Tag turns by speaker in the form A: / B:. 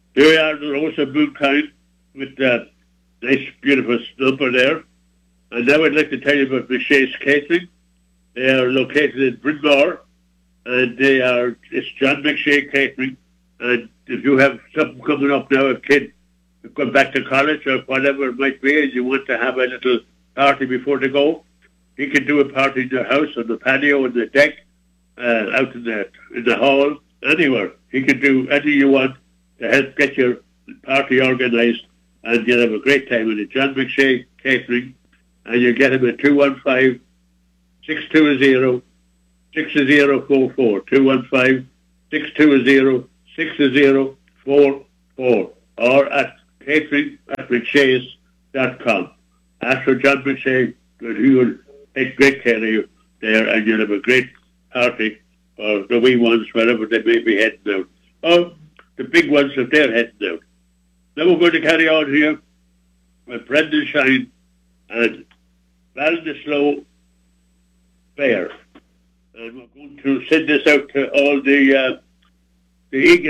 A: Here we are, the Rose of Moonkind, with nice, beautiful snubber there. And now I'd like to tell you about McShay's Catering. They are located in Brynmore, and it's John McShay Catering. And if you have something coming up now, a kid going back to college or whatever it might be, and you want to have a little party before they go, he can do a party in your house, on the patio, on the deck, out in the hall, anywhere. He can do anything you want to help get your party organised, and you'll have a great time with it. John McShay Catering, and you get him at 215 620 6044, 215 620 6044, or at catering@mcshays.com. Ask for John McShay, but he will take great care of you there, and you'll have a great party for the wee ones, wherever they may be heading out. Oh, the big ones, if they're heading out. Now we're going to carry on here with Brendan Shine and Ballinasloe Fair. And we're going to send this out to all the Egan